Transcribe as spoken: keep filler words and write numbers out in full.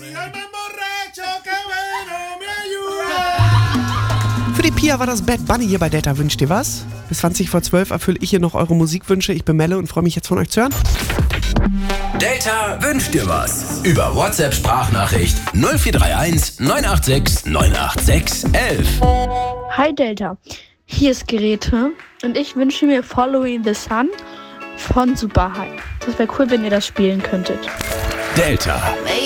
Für die Pia war das Bad Bunny hier bei Delta Wünscht dir was? Bis zwanzig vor zwölf erfülle ich hier noch eure Musikwünsche. Ich bin Melle und freue mich jetzt von euch zu hören. Delta wünscht dir was. Über WhatsApp-Sprachnachricht null vier drei eins neun acht sechs neun acht sechs eins eins. Hi Delta, hier ist Grete und ich wünsche mir Following the Sun von Super High. Das wäre cool, wenn ihr das spielen könntet. Delta.